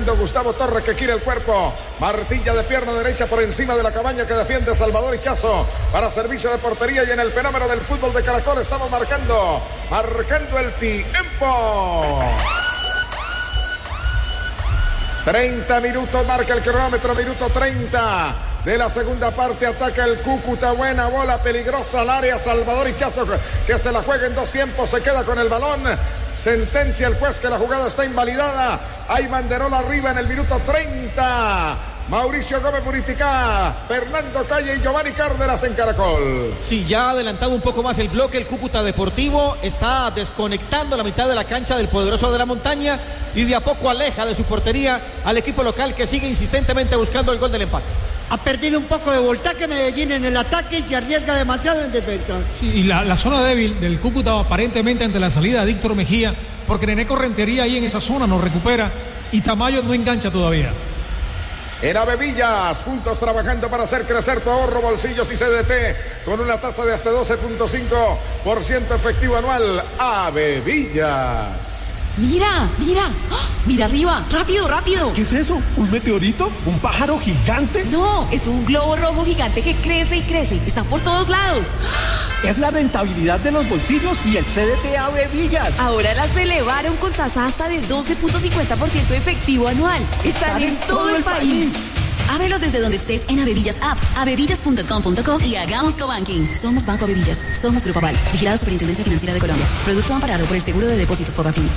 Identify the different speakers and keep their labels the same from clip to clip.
Speaker 1: buscando Gustavo Torres, que quiere el cuerpo. Martilla de pierna derecha por encima de la cabaña que defiende Salvador Hichazo para servicio de portería. Y en el fenómeno del fútbol de Caracol estamos marcando el tiempo. 30 minutos marca el cronómetro, minuto 30 de la segunda parte. Ataca el Cúcuta, buena bola, peligrosa al área. Salvador Hichazo, que se la juega en dos tiempos, se queda con el balón. Sentencia el juez que la jugada está invalidada. Hay banderola arriba en el minuto 30. Mauricio Gómez Buriticá, Fernando Calle y Giovanni Cárdenas en Caracol.
Speaker 2: Sí, ya ha adelantado un poco más el bloque el Cúcuta Deportivo, está desconectando la mitad de la cancha del Poderoso de la Montaña y de a poco aleja de su portería al equipo local, que sigue insistentemente buscando el gol del empate.
Speaker 3: Ha perdido un poco de voltaje Medellín en el ataque y se arriesga demasiado en defensa.
Speaker 4: Sí, y la zona débil del Cúcuta aparentemente ante la salida de Víctor Mejía, porque Neneco Rentería ahí en esa zona no recupera y Tamayo no engancha todavía.
Speaker 1: En Avevillas, juntos trabajando para hacer crecer tu ahorro, bolsillos y CDT con una tasa de hasta 12.5% efectivo anual. Avevillas.
Speaker 5: Mira, mira, mira arriba, rápido, rápido.
Speaker 6: ¿Qué es eso? ¿Un meteorito? ¿Un pájaro gigante?
Speaker 5: No, es un globo rojo gigante que crece y crece, está por todos lados.
Speaker 6: Es la rentabilidad de los bolsillos y el CDT Avevillas.
Speaker 5: Ahora las elevaron con tasa hasta de 12.50% efectivo anual. Están en todo el país. Ábrelos desde donde estés en Avevillas App, avevillas.com.co y hagamos cobanking. Somos Banco Avevillas, somos Grupo Aval, vigilado Superintendencia Financiera de Colombia. Producto amparado por el Seguro de Depósitos Fogafín.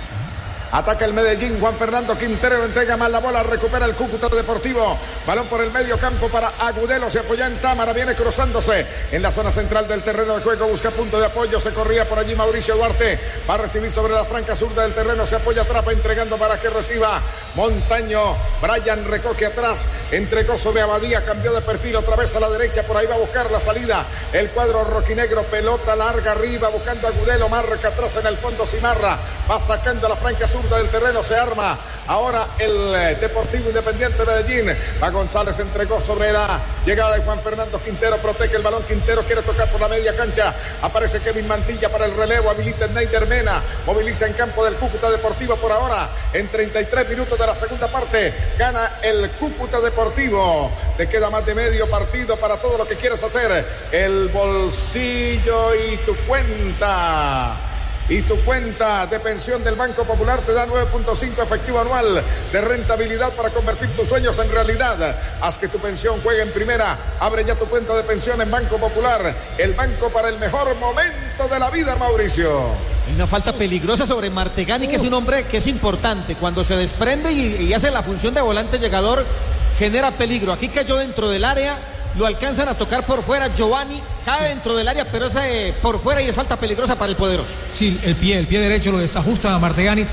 Speaker 1: Ataca el Medellín, Juan Fernando Quintero entrega mal la bola, recupera el Cúcuta Deportivo. Balón por el medio campo para Agudelo, se apoya en Támara, viene cruzándose en la zona central del terreno de juego, busca punto de apoyo, se corría por allí Mauricio Duarte, va a recibir sobre la franca zurda del terreno, se apoya, atrapa, entregando para que reciba Montaño. Brian recoge atrás, entregó sobre Abadía, cambió de perfil otra vez a la derecha, por ahí va a buscar la salida el cuadro rojinegro, pelota larga arriba, buscando Agudelo, marca atrás en el fondo Cimarra, va sacando a la franca zurda del terreno, se arma ahora el Deportivo Independiente Medellín. Va González, entregó sobre la llegada de Juan Fernando Quintero, protege el balón, Quintero quiere tocar por la media cancha, aparece Kevin Mantilla para el relevo, habilita Neider Mena, moviliza en campo del Cúcuta Deportivo por ahora, en 33 minutos de la segunda parte, gana el Cúcuta Deportivo. Te queda más de medio partido para todo lo que quieres hacer, el bolsillo y tu cuenta. Y tu cuenta de pensión del Banco Popular te da 9.5 efectivo anual de rentabilidad para convertir tus sueños en realidad. Haz que tu pensión juegue en primera. Abre ya tu cuenta de pensión en Banco Popular. El banco para el mejor momento de la vida, Mauricio.
Speaker 2: Hay una falta peligrosa sobre Martegani, que es un hombre que es importante. Cuando se desprende y hace la función de volante llegador, genera peligro. Aquí cayó dentro del área. Lo alcanzan a tocar por fuera, Giovanni cae dentro del área, pero es por fuera y es falta peligrosa para el Poderoso.
Speaker 4: Sí, el pie derecho lo desajusta a Martegani.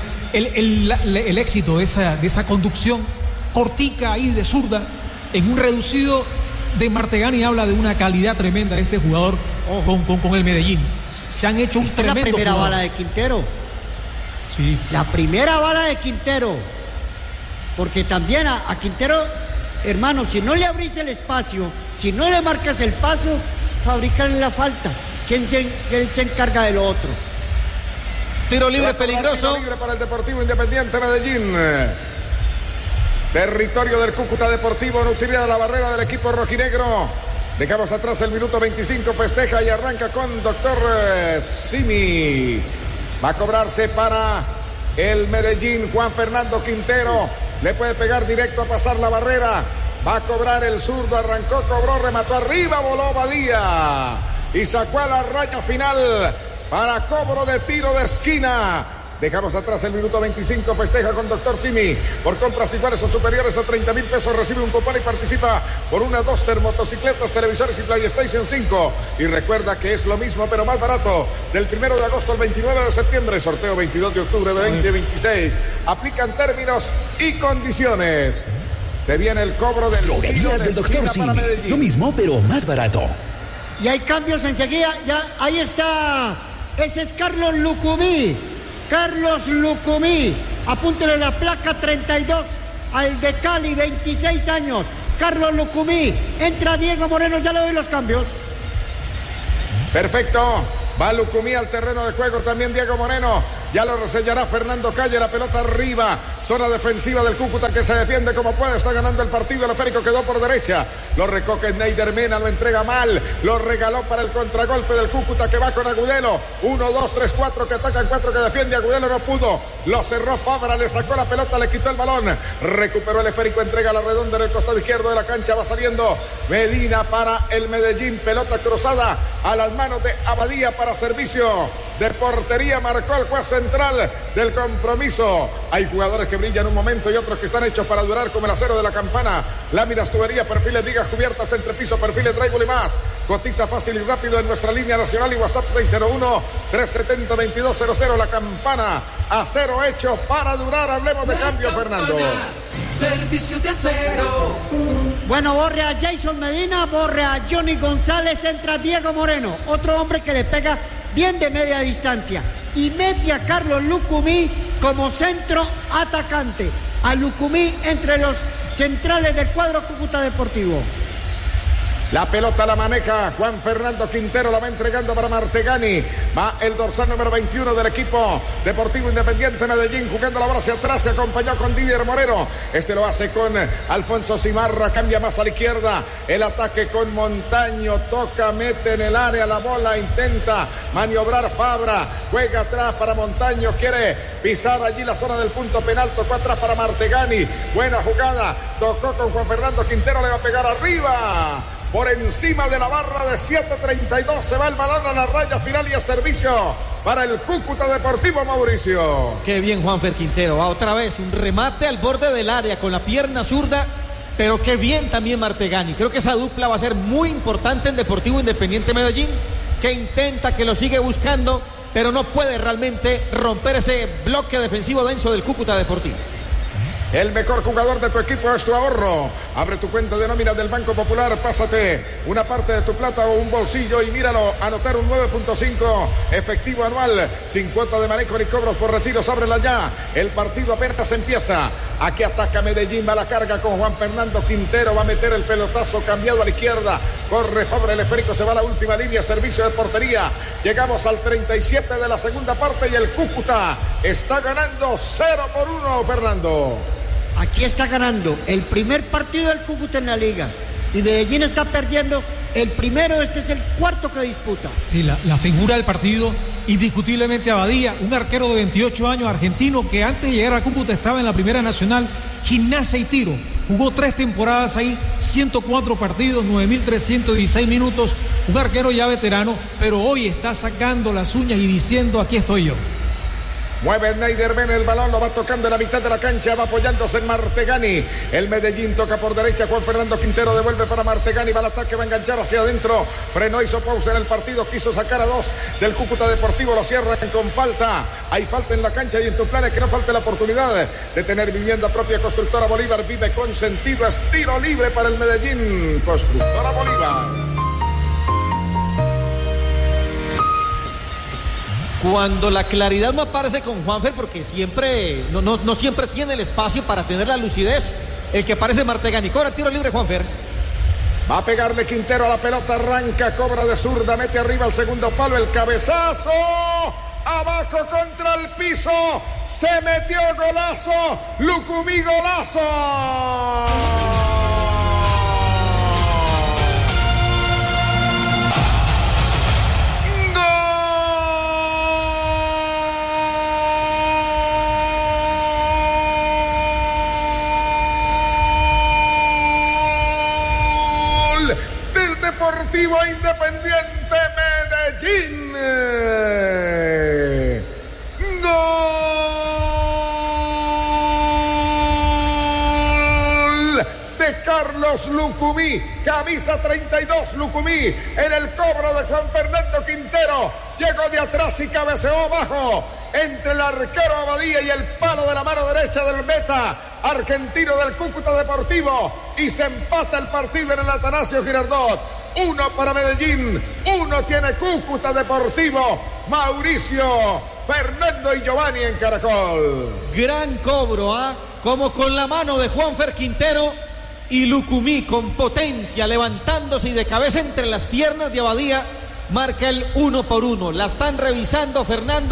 Speaker 4: El éxito de esa conducción cortica ahí de zurda en un reducido de Martegani habla de una calidad tremenda de este jugador con el Medellín. Se han hecho un tremendo.
Speaker 3: La primera
Speaker 4: jugador.
Speaker 3: bala de Quintero.
Speaker 4: Sí.
Speaker 3: La primera bala de Quintero. Porque también a Quintero, hermano, si no le abrís el espacio, si no le marcas el paso, fabrican la falta. ¿Quién se encarga de lo otro?
Speaker 2: Tiro libre peligroso.
Speaker 1: Tiro libre para el Deportivo Independiente Medellín. Territorio del Cúcuta Deportivo, no utiliza la barrera del equipo rojinegro. Dejamos atrás el minuto 25, festeja y arranca con Doctor Simi. Va a cobrarse para el Medellín, Juan Fernando Quintero. Le puede pegar directo a pasar la barrera. Va a cobrar el zurdo, arrancó, cobró, remató arriba, voló Badía. Y sacó a la raya final para cobro de tiro de esquina. Dejamos atrás el minuto 25, festeja con Doctor Simi. Por compras iguales o superiores a 30,000 pesos recibe un cupón y participa por una Duster, motocicletas, televisores y PlayStation 5. Y recuerda que es lo mismo pero más barato. Del 1 de agosto al 29 de septiembre, sorteo 22 de octubre de 2026. Aplican términos y condiciones. Se viene el cobro del
Speaker 7: Droguerías del Doctor Simi. Lo mismo pero más barato.
Speaker 3: Y hay cambios enseguida. Ya, ahí está. Ese es Carlos Lucumí. Carlos Lucumí, apúntele la placa 32 al de Cali, 26 años. Carlos Lucumí, entra Diego Moreno, ya le doy los cambios.
Speaker 1: Perfecto, va Lucumí al terreno de juego, también Diego Moreno. Ya lo resellará Fernando Calle. La pelota arriba. Zona defensiva del Cúcuta que se defiende como puede. Está ganando el partido. El esférico quedó por derecha. Lo recoge Neider Mena. Lo entrega mal. Lo regaló para el contragolpe del Cúcuta que va con Agudelo. 1, 2, 3, 4 que atacan, 4 que defiende. Agudelo no pudo. Lo cerró Fabra. Le sacó la pelota. Le quitó el balón. Recuperó el esférico. Entrega la redonda en el costado izquierdo de la cancha. Va saliendo Medina para el Medellín. Pelota cruzada a las manos de Abadía para servicio de portería. Marcó el juez central del compromiso. Hay jugadores que brillan un momento y otros que están hechos para durar, como el acero de la Campana. Láminas, tubería, perfiles, vigas, cubiertas, entrepiso, perfiles, drywall y más. Cotiza fácil y rápido en nuestra línea nacional y WhatsApp 601-370-2200. La Campana, acero hecho para durar. Hablemos de cambio, Fernando.
Speaker 8: Servicio de acero.
Speaker 3: Bueno, borre a Jason Medina, borre a Johnny González, entra Diego Moreno, otro hombre que le pega bien de media distancia, y mete a Carlos Lucumí como centro atacante. A Lucumí entre los centrales del cuadro Cúcuta Deportivo.
Speaker 1: La pelota la maneja Juan Fernando Quintero, la va entregando para Martegani. Va el dorsal número 21 del equipo Deportivo Independiente Medellín, jugando la bola hacia atrás, se acompañó con Didier Moreno. Este lo hace con Alfonso Cimarra, cambia más a la izquierda. El ataque con Montaño, toca, mete en el área la bola, intenta maniobrar Fabra, juega atrás para Montaño, quiere pisar allí la zona del punto penal, tocó atrás para Martegani. Buena jugada, tocó con Juan Fernando Quintero, le va a pegar arriba. Por encima de la barra de 7.32 se va el balón a la raya final y a servicio para el Cúcuta Deportivo, Mauricio.
Speaker 2: Qué bien Juanfer Quintero, va otra vez un remate al borde del área con la pierna zurda, pero qué bien también Martegani. Creo que esa dupla va a ser muy importante en Deportivo Independiente Medellín, que intenta, que lo sigue buscando, pero no puede realmente romper ese bloque defensivo denso del Cúcuta Deportivo.
Speaker 1: El mejor jugador de tu equipo es tu ahorro. Abre tu cuenta de nómina del Banco Popular, pásate una parte de tu plata o un bolsillo y míralo, anotar un 9.5 efectivo anual, sin cuota de manejo ni cobros por retiros. Ábrela ya, el partido apenas empieza. Aquí ataca Medellín, va a la carga con Juan Fernando Quintero, va a meter el pelotazo cambiado a la izquierda, corre Fabra, el esférico se va a la última línea, servicio de portería. Llegamos al 37 de la segunda parte y el Cúcuta está ganando 0-1, Fernando.
Speaker 3: Aquí está ganando el primer partido del Cúcuta en la liga y Medellín está perdiendo el primero. Este es el cuarto que disputa.
Speaker 4: Sí, la figura del partido, indiscutiblemente Abadía, un arquero de 28 años argentino que antes de llegar a Cúcuta estaba en la Primera Nacional, Gimnasia y Tiro. Jugó 3 temporadas ahí, 104 partidos, 9.316 minutos. Un arquero ya veterano, pero hoy está sacando las uñas y diciendo: aquí estoy yo.
Speaker 1: Mueve Neider Mena el balón, lo va tocando en la mitad de la cancha, va apoyándose en Martegani. El Medellín toca por derecha, Juan Fernando Quintero devuelve para Martegani, va al ataque, va a enganchar hacia adentro. Frenó, hizo pausa en el partido, quiso sacar a 2 del Cúcuta Deportivo, lo cierran con falta. Hay falta en la cancha y en tus planes que no falte la oportunidad de tener vivienda propia. Constructora Bolívar, vive con sentido, es tiro libre para el Medellín. Constructora Bolívar.
Speaker 2: Cuando la claridad no aparece con Juanfer, porque siempre no siempre tiene el espacio para tener la lucidez, el que aparece Martegani. Cobra el tiro libre Juanfer.
Speaker 1: Va a pegarle Quintero a la pelota, arranca, cobra de zurda, mete arriba al segundo palo, el cabezazo, abajo contra el piso, se metió, golazo, Lucumí, golazo. Deportivo Independiente Medellín. Gol de Carlos Lucumí, camisa 32 Lucumí, en el cobro de Juan Fernando Quintero. Llegó de atrás y cabeceó abajo entre el arquero Abadía y el palo de la mano derecha del meta argentino del Cúcuta Deportivo, y se empata el partido en el Atanasio Girardot. 1 para Medellín, 1 tiene Cúcuta Deportivo. Mauricio, Fernando y Giovanni en Caracol.
Speaker 2: Gran cobro, como con la mano de Juanfer Quintero, y Lucumí con potencia, levantándose y de cabeza entre las piernas de Abadía, marca el 1-1. La están revisando, Fernando,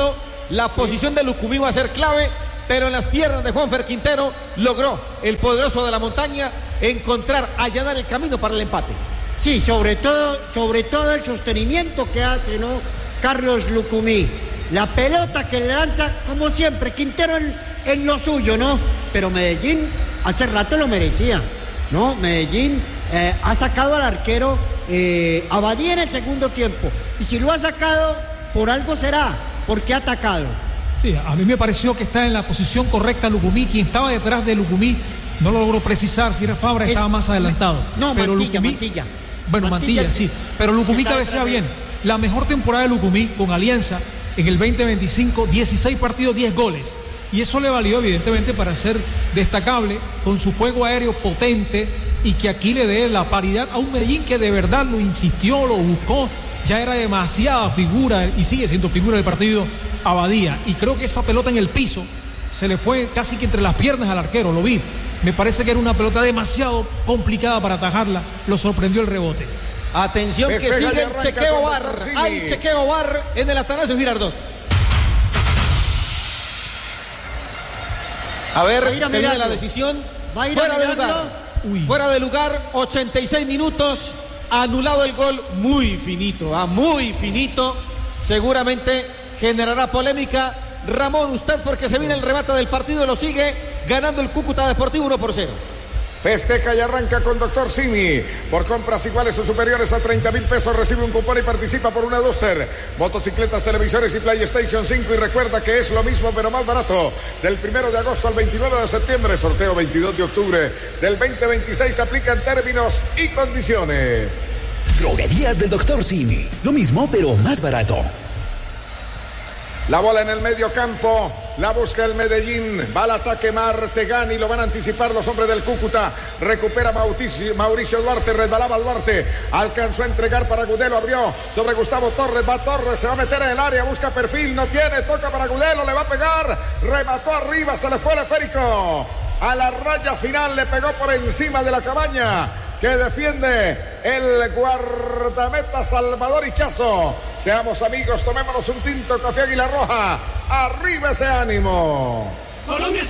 Speaker 2: La posición de Lucumí va a ser clave, pero en las piernas de Juanfer Quintero logró el poderoso de la montaña allanar el camino para el empate.
Speaker 3: Sí, sobre todo el sostenimiento que hace, ¿no? Carlos Lucumí. La pelota que le lanza, como siempre, Quintero en lo suyo, ¿no? Pero Medellín hace rato lo merecía, ¿no? Medellín ha sacado al arquero Abadía en el segundo tiempo. Y si lo ha sacado, por algo será, porque ha atacado.
Speaker 4: Sí, a mí me pareció que está en la posición correcta Lucumí. Quien estaba detrás de Lucumí no lo logró precisar. Si era Fabra, estaba más adelantado.
Speaker 3: No, pero Mantilla.
Speaker 4: Bueno, Mantilla, sí. Pero Lucumí cabecea bien. La mejor temporada de Lucumí con Alianza en el 2025, 16 partidos, 10 goles. Y eso le valió, evidentemente, para ser destacable con su juego aéreo potente y que aquí le dé la paridad a un Medellín que de verdad lo insistió, lo buscó. Ya era demasiada figura y sigue siendo figura del partido Abadía. Y creo que esa pelota en el piso se le fue casi que entre las piernas al arquero, lo vi. Me parece que era una pelota demasiado complicada para atajarla. Lo sorprendió el rebote.
Speaker 2: Atención que sigue el chequeo VAR. Hay chequeo VAR en el Atanasio Girardot. A ver, se viene la decisión. Fuera de lugar. Fuera de lugar, 86 minutos. Anulado el gol, muy finito, muy finito. Seguramente generará polémica. Ramón, usted, porque se viene el remate del partido, lo sigue ganando el Cúcuta Deportivo 1-0.
Speaker 1: Festeja y arranca con Dr. Simi. Por compras iguales o superiores a 30,000 pesos recibe un cupón y participa por una Duster, motocicletas, televisores y PlayStation 5. Y recuerda que es lo mismo pero más barato. Del 1 de agosto al 29 de septiembre, sorteo 22 de octubre del 2026. Aplica en términos y condiciones.
Speaker 7: Droguerías del Dr. Simi. Lo mismo pero más barato.
Speaker 1: La bola en el medio campo, la busca el Medellín, va al ataque Martegani, lo van a anticipar los hombres del Cúcuta, recupera Mauricio Duarte, resbalaba Duarte, alcanzó a entregar para Agudelo, abrió sobre Gustavo Torres, va Torres, se va a meter en el área, busca perfil, no tiene, toca para Agudelo, le va a pegar, remató arriba, se le fue el esférico, a la raya final le pegó por encima de la cabaña que defiende el guardameta Salvador Hichazo. Seamos amigos, tomémonos un tinto, café Águila Roja. Arriba ese ánimo. Colombia.